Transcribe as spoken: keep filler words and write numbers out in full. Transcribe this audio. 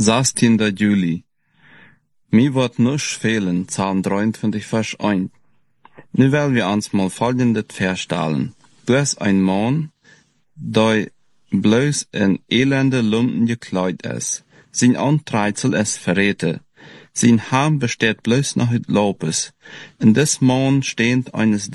zestiende juli. Mir wird nisch fehlen, Psalm dreinundzwanzig, Vers eins. Nu will wir uns mal folgendes verstellen. Du hast ein Mann, der bloß in elende Lumpen gekleidet ist. Sein Antreizel ist verräte. Sein Heim besteht bloß noch aus Lopes. In des Mann steht eines